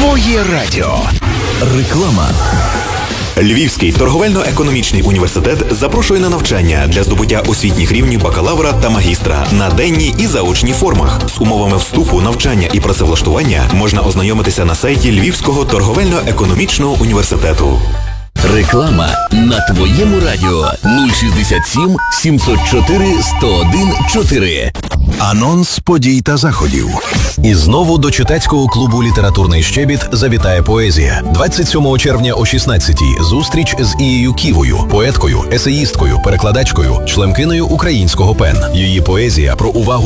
Твоє радіо. Реклама. Львівський торговельно-економічний університет запрошує на навчання для здобуття освітніх рівнів бакалавра та магістра на денній і заочній формах. З умовами вступу, навчання і працевлаштування можна ознайомитися на сайті Львівського торговельно-економічного університету. Реклама на Твоєму радіо 067 704 101 4. Анонс подій та заходів. І знову до читацького клубу «Літературний щебіт» завітає поезія. 27 червня о 16-й зустріч з Ією Ківою, поеткою, есеїсткою, перекладачкою, членкиною українського ПЕН. Її поезія про увагу